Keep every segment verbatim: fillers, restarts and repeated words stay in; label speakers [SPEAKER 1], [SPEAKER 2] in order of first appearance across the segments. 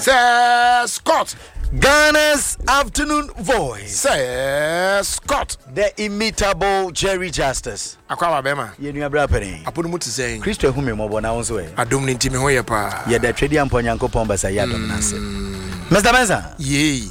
[SPEAKER 1] Sir Scott.
[SPEAKER 2] Ghana's afternoon voice.
[SPEAKER 1] Sir Scott.
[SPEAKER 2] The imitable Jerry Justice.
[SPEAKER 1] Akwa bema.
[SPEAKER 2] Ye nua bra pene.
[SPEAKER 1] Apono muti saying.
[SPEAKER 2] Christo ehu me mobo na wonso e.
[SPEAKER 1] Adom ni ntimi ho ye pa.
[SPEAKER 2] Ye da twedi ampo Nyankopon basa ya dom na se. Mister Mensa.
[SPEAKER 1] Yee.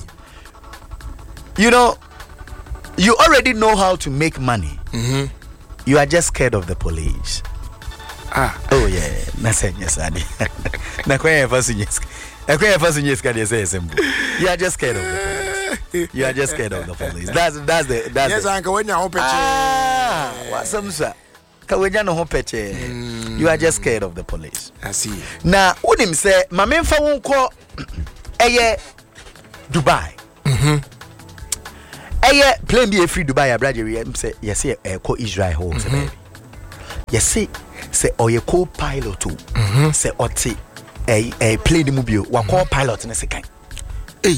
[SPEAKER 2] You know, you already know how to make money.
[SPEAKER 1] Mhm.
[SPEAKER 2] You are just scared of the police.
[SPEAKER 1] Ah.
[SPEAKER 2] Oh yeah. Na say yes adi. Na kwa ye fasu yes. Na kwa ye fasu yes ka dey say simple. You are just scared of the police. You are just scared of the police. That's that's the that's
[SPEAKER 1] yes,
[SPEAKER 2] the,
[SPEAKER 1] anka wenya ho peche.
[SPEAKER 2] Ah, wasam sa. Ka wenya no ho peche. You are just scared of the police.
[SPEAKER 1] I see.
[SPEAKER 2] Na unim say ma memfa wonko eye Dubai.
[SPEAKER 1] Mhm.
[SPEAKER 2] Eye plane be free Dubai abraje we say yes e ko Israel ho say baby. Yes say oye co-pilot too. Say oti a a plane mu bio wa co-pilot na sekan.
[SPEAKER 1] Hey.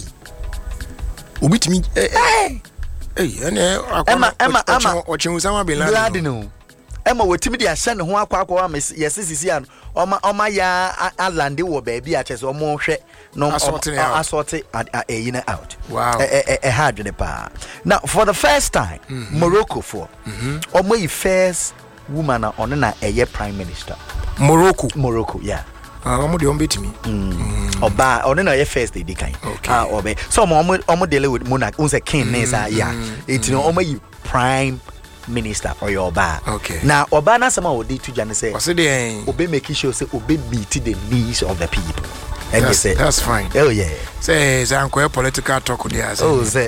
[SPEAKER 1] Obitimi eh eh ene
[SPEAKER 2] Emma Emma Emma
[SPEAKER 1] ochen Usama bin
[SPEAKER 2] Laden no. Emma wotimi de ahye ne ho akwa akwa ma yes sisi an oma oma ya alande wo baby a chese omo hwe no assorted a yin out.
[SPEAKER 1] Wow.
[SPEAKER 2] Eh eh hard ne pa. Now for the first time Morocco for omo yi first woman on na eye prime minister.
[SPEAKER 1] Morocco.
[SPEAKER 2] Morocco, yeah.
[SPEAKER 1] Ah, omo de ombetimi.
[SPEAKER 2] Mm. Oba on na eye first dey kind. Ah, obe. So omo omo deal with monarch, unse king nesa yeah. It no omo yi prime minister for your Oba.
[SPEAKER 1] Okay.
[SPEAKER 2] Now Oba na sama odi to jane say.
[SPEAKER 1] What's the
[SPEAKER 2] Obe make sure say Obe meet the needs of the people. And
[SPEAKER 1] that's,
[SPEAKER 2] say
[SPEAKER 1] that's fine.
[SPEAKER 2] Oh yeah.
[SPEAKER 1] Say say anko political talk there.
[SPEAKER 2] Oh say.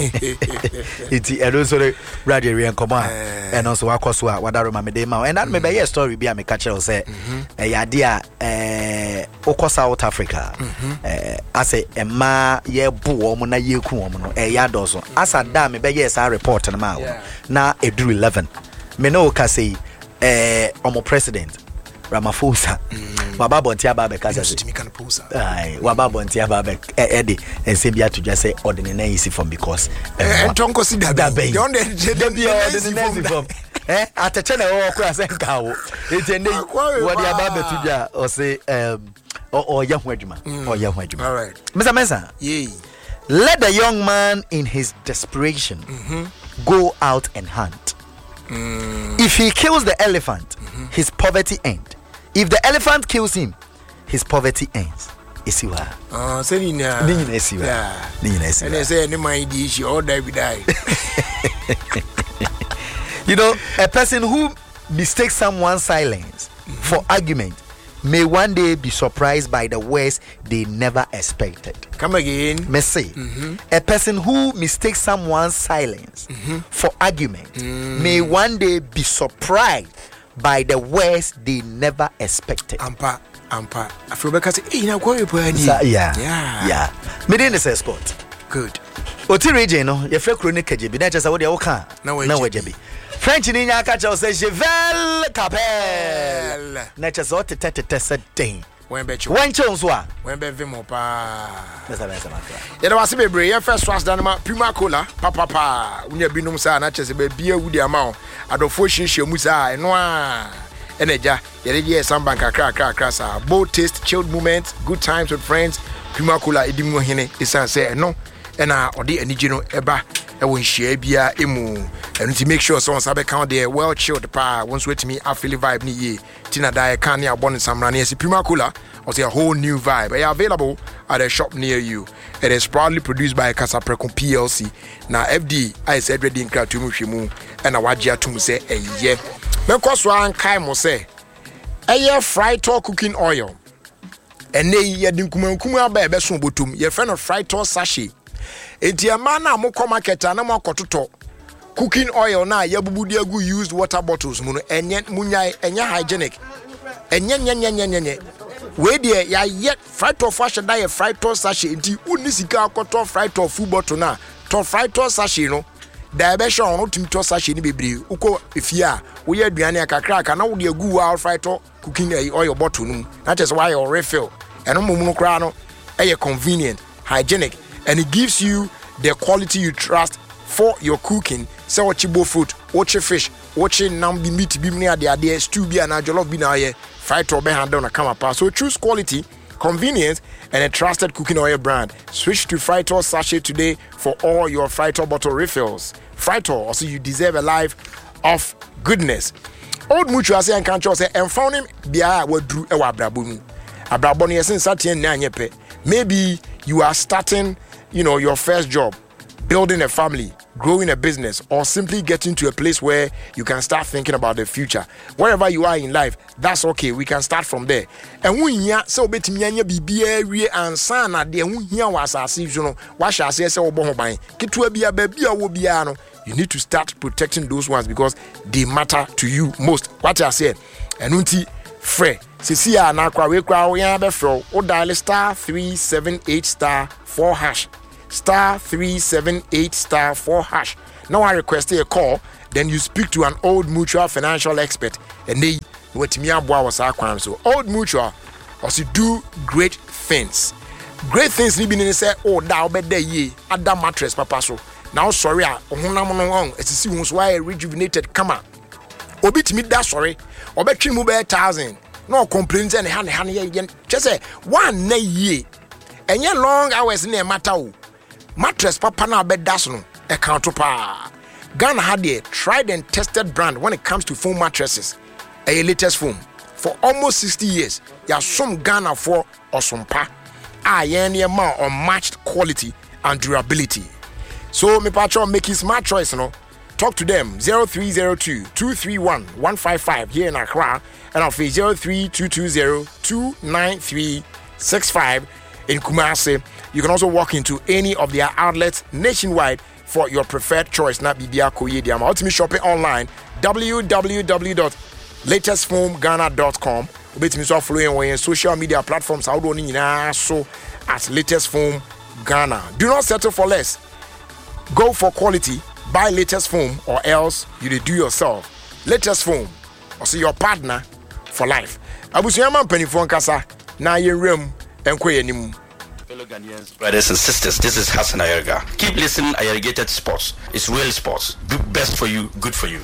[SPEAKER 2] It and also radio re command and also akoso a wadaro ma me dey ma. And that me be your story be a me catch you say. Eh ya dia eh okọ South Africa. Eh ase ema ye bu omo na ye ku omo no eh ya do so. Asa da me be yes a report na ma. Na edru eleven. Me no ka say eh omo president Ramaphosa. Waba bonti ababe kaza
[SPEAKER 1] Sutimi kan posa.
[SPEAKER 2] Ai, waba bonti ababe edi ensebia to just say ordinary easy from because
[SPEAKER 1] eh tonko si da be. Don de
[SPEAKER 2] de be ordinary from. Eh ateche na wo kwa se nka wo. Eti ndey wo de ababe to ja o say um o ya ho adwuma. O ya ho adwuma.
[SPEAKER 1] All right.
[SPEAKER 2] Mister Mensa.
[SPEAKER 1] Yeah.
[SPEAKER 2] Let the young man in his desperation mm-hmm. go out and hunt. Mm. If he kills the elephant, mm-hmm. his poverty ends. If the elephant kills him, his poverty ends. Isiwa.
[SPEAKER 1] Ah, say ni na.
[SPEAKER 2] Ni na isiwa.
[SPEAKER 1] Yeah.
[SPEAKER 2] Ni na isiwa.
[SPEAKER 1] And they say any mind she all die we die.
[SPEAKER 2] You know, a person who mistakes someone's silence mm-hmm. for argument may one day be surprised by the words they never expected.
[SPEAKER 1] Come again.
[SPEAKER 2] May say, mm-hmm. a person who mistakes someone's silence mm-hmm. for argument mm. may one day be surprised by the words they never expected.
[SPEAKER 1] Ampa, ampa. I feel because eh na kwa yupo ani.
[SPEAKER 2] Yeah, yeah, yeah. Me dey say Scott.
[SPEAKER 1] Good.
[SPEAKER 2] Oti region no, ye frɛ chronic kejebi na chesa wo de wo ka.
[SPEAKER 1] Na
[SPEAKER 2] wajebi. French ni nya ka che say Cheval Capel. Na chesa o tete tete se den.
[SPEAKER 1] When bet you.
[SPEAKER 2] When chonso a.
[SPEAKER 1] When bet vimo pa.
[SPEAKER 2] Mesa mesa ma.
[SPEAKER 1] Ye da wase bebre ye first was dan ma Puma Cola papa pa. Unya binom sa na chese be bia wudi ama o. Adofo hihye mu sa eno a. Eneja ye dey ye some bank akra akra akra sa. Bold taste, chilled moments, good times with friends. Puma Cola edimu hene isan say eno. Ena odi anigi no eba e won hia bia emu enu to make sure someone sabe count there well chilled pa once wait me afili vibe ni ye tina dai kan ya bon samra na yesi Puma Cola or say a whole new vibe. They are available at a shop near you. It is proudly produced by Casaprecon P L C. Now F D I said ready in crowd to mushimu and a wajia to say a year. Because one kai mo say a year fried tall cooking oil. And they ye dinkum kuma ba be so botum your friend of fried tall sachet. Enti a man na mo come market na mo akototo cooking oil na ya bubu dia gu used water bottles mu no enye munyai enye hygienic enye nye nye nye nye we dia ya yet fried tall fashion da ya fried tall sachet enti uni sika akoto fried tall full bottle na to fried tall sachet no da be show no tim tall sachet ni bebre uko efia we ya aduane akakra aka na wo dia gu wa fried tall cooking oil bottle no na just why your refill eno mumu no kra no e convenient hygienic and it gives you the quality you trust for your cooking. Say what you fruit, what you fish, what you nambi meat, be near the idea, stew be an jollof be na ye, fried to be handled on a camera pass. So choose quality convenient, and a trusted cooking oil brand. Switch to Frytol sachet today for all your Frytol bottle refills. Frytol, also you deserve a life of goodness. Old Mutual say and can't say and found him bia wadru e wa abrabonu. Abrabonu yesen satien na anyepe. Maybe you are starting, you know, your first job, building a family, growing a business, or simply getting to a place where you can start thinking about the future. Wherever you are in life, that's okay. We can start from there. And when you so betimi anya bibia wie ansa na de hu hia wasase so no wa sha se se obo ho ban kitua bia ba bia wo bia no, you need to start protecting those ones because they matter to you most. What I said, and unti free sisi a na kwa we kwa we ya be fro o dial star three seven eight star four hash star three seven eight star four hash. Now I request a call, then you speak to an Old Mutual financial expert and they what me aboa was our crime. So Old Mutual also do great things. Great things ni bi ni say oh da obeda ye ada mattress papa so. Now sorry a honam no on esisi hu so why rejuvenated kama. Obi timi da sorry obetwe mu be one thousand. No complaints and han han ye just say one na ye. Enye long hours na matter o. Mattress papa na beda so no e count pa. Ghana had a tried and tested brand when it comes to foam mattresses. A latest foam for almost sixty years. Ya some Ghana for osompa. Ah yen ye ma unmatched quality and durability. So me patron make his smart choice no. Talk to them zero three zero two two three one one five five here in Accra and on face zero three two two zero two nine three six five in Kumasi. You can also walk into any of their outlets nationwide for your preferred choice. Na bibia koye diama. Ultimate shopping online w w w dot latest foam ghana dot com. Obetimi so following on social media platforms how do ni nyina so at Latest Foam Ghana. Do not settle for less. Go for quality. Buy Latest Foam or else you do yourself. Latest Foam. Also your partner for life. Abusuyama penifon kasa na yerem enkwe yenimu.
[SPEAKER 3] Fellow Ghanaians, brothers and sisters, this is Hassan Ayerga. Keep listening, Ayergated Sports. It's real sports. Do best for you, good for you.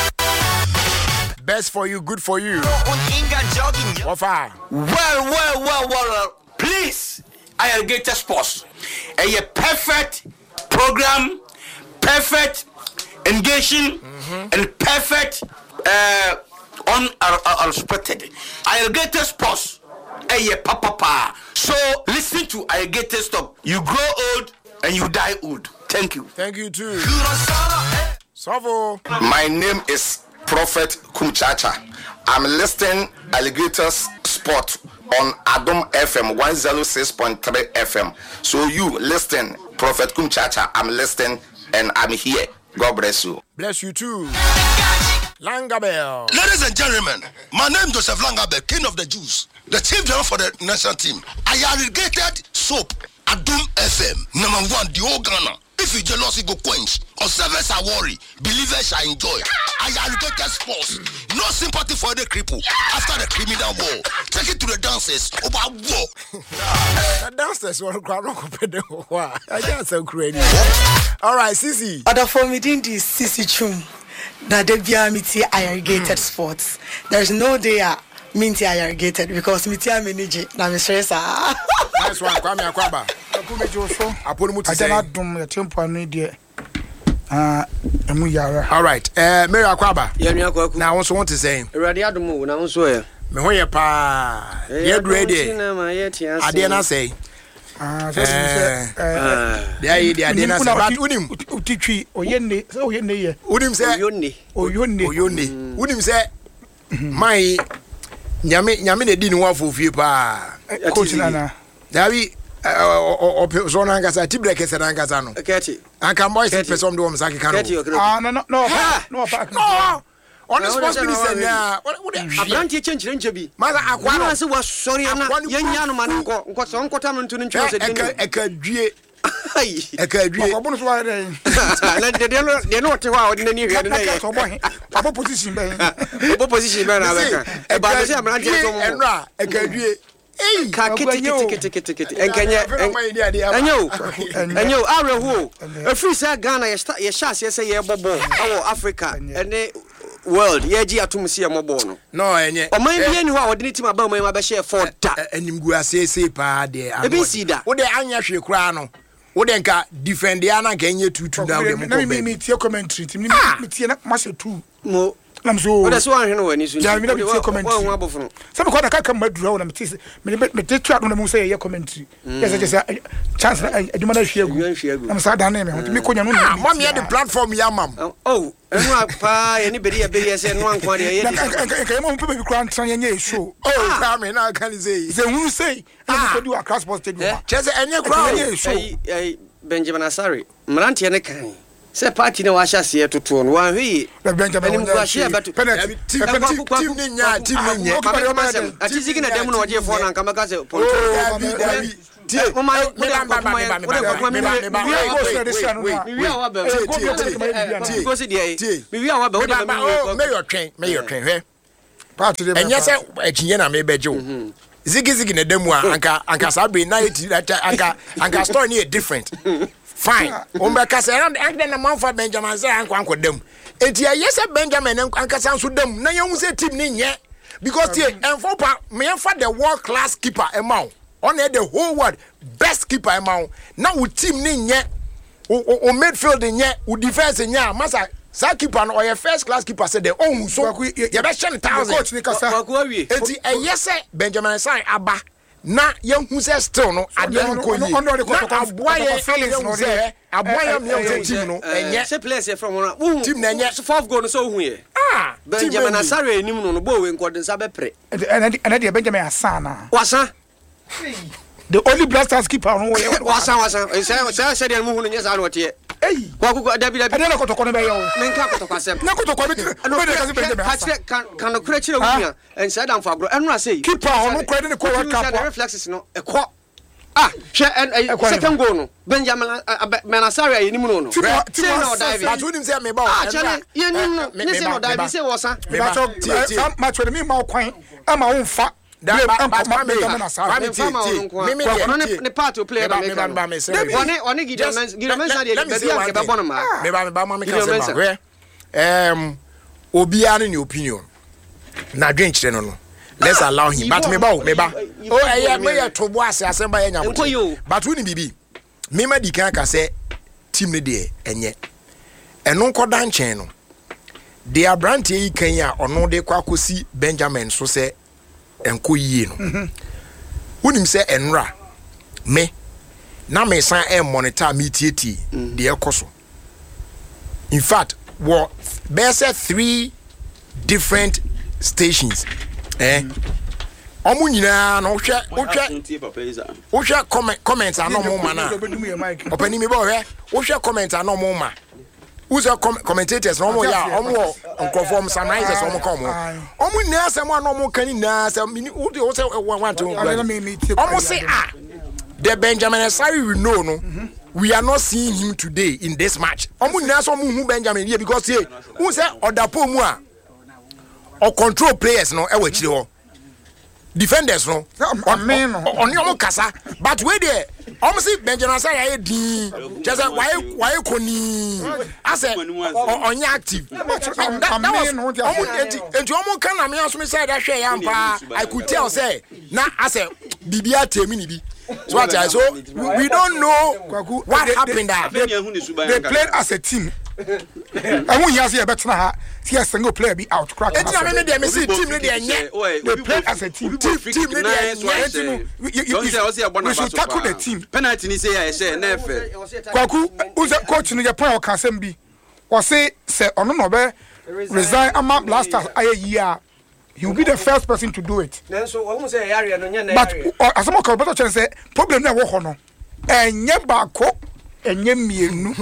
[SPEAKER 1] Best for you, good for you.
[SPEAKER 3] Well, well, well, well. Please, Ayergated Sports. A perfect program, perfect engaging, mm-hmm. and perfect uh, unexpected. Ayergated Sports. Hey, papa, pa. So listen to Ayergated Stop. You grow old and you die old. Thank you.
[SPEAKER 1] Thank you too. Savo.
[SPEAKER 4] My name is Prophet Kumchacha. I'm listening Alligators Sport on Adom F M one oh six point three F M. So you listen, Prophet Kumchacha. I'm listening and I'm here. God bless you.
[SPEAKER 1] Bless you too. Langabell.
[SPEAKER 5] Ladies and gentlemen, my name is Joseph Langabell, King of the Jews, the chief general for the national team. Ayergated soap, Adom F M, number one, the whole Ghana. If you jealousy go quench, or service are worry, believers shall enjoy. Ayergated Sports, no sympathy for the cripple after the criminal war. Take it to the dancers about war.
[SPEAKER 1] The dancers want to crowd up. Wow, I can't so crazy. All right, Sisi.
[SPEAKER 6] Other for me, didn't this Sisi Chum? That they be a Ayergated Sports. There's no day I minty Ayergated because me tia manage na me stress ah.
[SPEAKER 1] Nice one, Kwame Akwaba.
[SPEAKER 7] Akume Joshua.
[SPEAKER 1] Apolo mu ti say.
[SPEAKER 7] Adana dum ya tempo anu de. Ah, emu yara.
[SPEAKER 1] All right. Eh, Mary Akwaba.
[SPEAKER 8] Ya nua kwaku.
[SPEAKER 1] Na won so want to say.
[SPEAKER 8] Erade adom wo na won so ye.
[SPEAKER 1] Me ho ye pa. Ye ready. Ade na say.
[SPEAKER 7] Ah, so say eh
[SPEAKER 1] dia yi dia ade na say but unim
[SPEAKER 7] utitwi oyenne say oyenne ye.
[SPEAKER 1] Unim say
[SPEAKER 8] oyonne.
[SPEAKER 7] Oyonne.
[SPEAKER 1] Oyonne. Unim say mai nyame nyame na di ni wa fofie pa.
[SPEAKER 7] Coach nana.
[SPEAKER 1] Davi o o so na ngasa tibre kese na ngasa no.
[SPEAKER 8] Keti.
[SPEAKER 1] Anka boys person do msaki kanu.
[SPEAKER 7] Ah no no no. No back.
[SPEAKER 1] No. On the sports minister na what
[SPEAKER 8] abranti chenchire nche bi.
[SPEAKER 1] Maza akwa
[SPEAKER 8] no se wa sori na yenya no man nko nko so nkota no ntu no ntwe se
[SPEAKER 1] de. Eka dwie.
[SPEAKER 8] Ai.
[SPEAKER 1] Eka dwie.
[SPEAKER 7] Ko bunu so wa de.
[SPEAKER 8] Na de de no de no te wa o de na ni hwe de na ye.
[SPEAKER 7] So boy. Abo position be.
[SPEAKER 8] Abo position be na be ka. E ba do se abranti so mo.
[SPEAKER 1] Enra eka dwie.
[SPEAKER 8] Ei ka kiti kiti kiti kiti enkenye enyo enyo areho efiri se Ghana ye ye sha se ye bobo awo Africa ene world ye gi atum se mo bo no
[SPEAKER 1] no enye
[SPEAKER 8] o man bi ani ho a wode team aba man ba share for da
[SPEAKER 1] enim gu asese pa de
[SPEAKER 8] ebi sida
[SPEAKER 1] wo de anya hwe kura no wo de nka defend ya na nka enye tutu da wo de mo
[SPEAKER 7] na me me tie commentary team me tie na ma se tu
[SPEAKER 8] mo
[SPEAKER 7] nam so
[SPEAKER 8] o da so anhwe no wani so
[SPEAKER 7] ja me na tie commentary
[SPEAKER 8] wo abofo
[SPEAKER 7] sabe ko da ka ka madura na me tie me me tie tu adom na mo say ye commentary yes just chance aduma na hwe agu am sa da na me me ko nya no
[SPEAKER 1] na mo me the platform ya mam
[SPEAKER 8] oh enu apa ye ni beri ya beri ya se no anko de ye
[SPEAKER 7] ka mo pe be kran tran ye show
[SPEAKER 1] oh ka me na kan say
[SPEAKER 7] ze hu say na ko do across sports stadium
[SPEAKER 1] chese enye kra
[SPEAKER 7] ye show
[SPEAKER 8] ai Benjamin Asare mrante ne kan se party na wa hya se toto no wa hwi
[SPEAKER 7] Benjamin
[SPEAKER 8] wa hya beto
[SPEAKER 1] penalty team ni nya team ni nya
[SPEAKER 8] ati sigi na dem no oje fo na nka maka se ponto
[SPEAKER 1] tie
[SPEAKER 8] o ma
[SPEAKER 1] me ba ba ba ba me ba me ba
[SPEAKER 8] mi wi awa ba ko se die mi wi awa ba o de
[SPEAKER 1] me me yo twen me yo twen hwe party de enye se akinye na me beje o zigi zigi na demu a anka anka sabe na eti anka anka story ni different fine umbe kasa and akde na manfa Benjamin say anko anko dem eti ayese Benjamin anka sanso dem na yehu say team ni nye because tie enfopa me enfa the world class keeper emau on the whole world best keeper emau na wo team ni nye o midfield nye o defense nye masa sa keeper no or first class keeper say the own so you be share thousand
[SPEAKER 7] coach ni kasa
[SPEAKER 1] eti ayese Benjamin say aba na yehu say still no ade ko yi aboa ye feelings no say aboa ye me o team no enye
[SPEAKER 8] se place from one
[SPEAKER 1] team na enye
[SPEAKER 8] fourth goal no so hu ye
[SPEAKER 1] ah
[SPEAKER 8] Benjamin Asare enim no no bo we nkode nsa be pre
[SPEAKER 7] and and the Benjamin Asana
[SPEAKER 8] wasa
[SPEAKER 7] the only blasters keeper no
[SPEAKER 8] wasa wasa say say say dem hu no nyesa no tie
[SPEAKER 7] eh
[SPEAKER 8] kwa ku dabi dabi
[SPEAKER 7] ade na kotoko no be yo
[SPEAKER 8] menka kotoko asem
[SPEAKER 7] na kotoko be no be kasi Benjamin
[SPEAKER 8] Asare kan kan no kura kire wuya en say dan fa agro enu say
[SPEAKER 7] keeper no kwede ne ko
[SPEAKER 8] cup reflexes no e ko ah hwe second goal no Benjamin Asare enim no no say no dive
[SPEAKER 1] but who nim say me ba
[SPEAKER 8] ah chale ye nim no ne say no dive say wosa
[SPEAKER 7] me ba so match with me ma kwan ama wo fa
[SPEAKER 1] da ba ba me
[SPEAKER 7] Benjamin Asare
[SPEAKER 1] me me
[SPEAKER 8] me me part to play
[SPEAKER 1] me ba me
[SPEAKER 8] one one Gideon Gideon Mensah dey be bia ke ba bono ma
[SPEAKER 1] me ba me ba ma me ka say ba em obia no ni opinion na dwen kire no no let's allow him but me ba me ba oh eh me ya to bo ase ase ba ya nya but who ni bibi me ma di kan ka say team ne de enye eno nkoda nchen no de abrante yi kan ya ono de kwa kosi Benjamin so say enko yie no wonim say enra me na me san e monitor me tieti de ekoso in fact wo be say three different stations eh omu nyina no hwe hwe hwe comment comments ano mo ma na opani me ba hwe hwe comment ano mo ma who's a commentators no mo ya omo nkrofo sunrisers omo come omo nyina asem ano mo kan nyina asem who dey say want to omo say ah the Benjamin Asare we know no we are not seeing him today in this match omo nyina so mo hu Benjamin here because say who say odapo mu a or control players no e wa chire ho defenders no on your kasa but we there almost Benjamin Asare di just why why koni as on active and you almost can am so me say that share ampa I could tell say na as bibia temi ni bi so what I so we don't know what happened there
[SPEAKER 7] they played as a team and when you see a better ha see a single player be out crack
[SPEAKER 1] it na me dey me see team no dey enye
[SPEAKER 7] they play as a team
[SPEAKER 1] team team no dey enye
[SPEAKER 7] you should tackle the team
[SPEAKER 8] penalty ni say ya share na efe
[SPEAKER 7] kwaku uze coach no je point o kan sem bi o say say ono no be resign ama blasters aye year he will be the first person to do it
[SPEAKER 8] then so who say area no nya na
[SPEAKER 7] but asamo ka better chance say problem na wo ho no enye ba ko enye mienu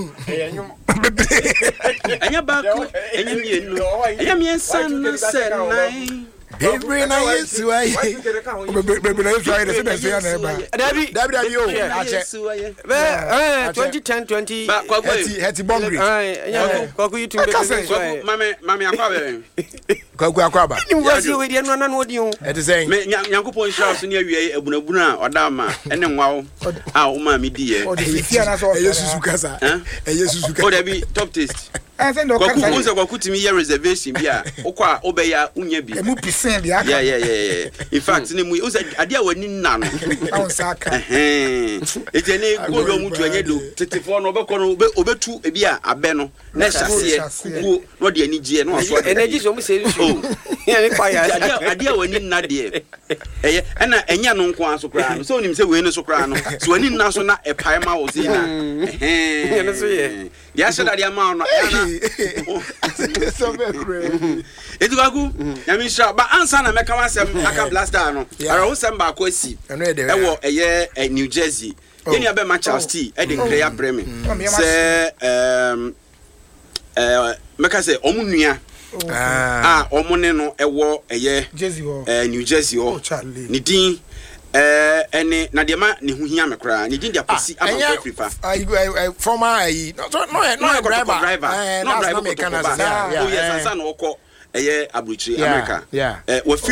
[SPEAKER 8] enye ba ko enye mienu enye miensan se nine
[SPEAKER 1] every night is why
[SPEAKER 7] baby na so I say na say na ba
[SPEAKER 1] dabi dabi dabi o ache
[SPEAKER 8] eh twenty ten twenty
[SPEAKER 1] heti heti bombri
[SPEAKER 8] eh kwaku youtube be mame mame akwa be
[SPEAKER 1] kwaku akwa ba
[SPEAKER 8] you go see we dey no na no di o
[SPEAKER 1] heti say
[SPEAKER 8] me nyankopon hira so ne awie abunabuna odama ene nwawo a o ma me di ye
[SPEAKER 1] eyesusu kasa eyesusu kasa
[SPEAKER 8] o dabi top taste
[SPEAKER 7] I think the
[SPEAKER 8] Kwaku unse kwaku timi ye reservation bia okwa obeya unya bi.
[SPEAKER 7] Emu percent bia.
[SPEAKER 8] Yeah yeah yeah. In fact ni mu unse ade a wani nna no.
[SPEAKER 7] Awon saka.
[SPEAKER 8] Eh. Eti ene godo mutu enye do tetifo no obekọ no obetu ebi a abe no na hyase kuku no de ani gie no aso.
[SPEAKER 9] Energy so mu se so. Ya ni kwa ya.
[SPEAKER 8] Ade ade a wani nna de. Eye na enya no nko aso kra no. So nim se we no so kra no. So wani nna so na epae ma wo zi na. Eh.
[SPEAKER 9] Ya no so ye.
[SPEAKER 8] Ya se dade ama no.
[SPEAKER 1] So very.
[SPEAKER 8] Eti Kwaku, ya mi sha ba ansa na meka wasem aka blaster no. Ara wo sem ba ko asi. E wo eye New Jersey. Yeni abe Manchester City e de Greya Bremen. Se um eh meka se omunua ah omune no e wo eye eh New Jersey ho. Ni din eh ene na de ma ne hu hia me kra ni din dia posi ama ko frifa
[SPEAKER 1] former no no no driver
[SPEAKER 8] no driver mechanic yeah oh yes ansa na okọ eye abruchi America eh